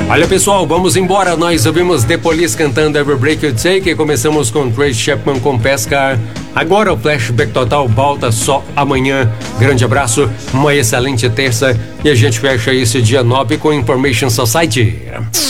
Olha, pessoal, vamos embora. Nós ouvimos The Police cantando Every Break You Take e começamos com Tracy Chapman com Pesca. Agora o Flashback Total volta só amanhã. Grande abraço, uma excelente terça e a gente fecha esse dia 9 com Information Society.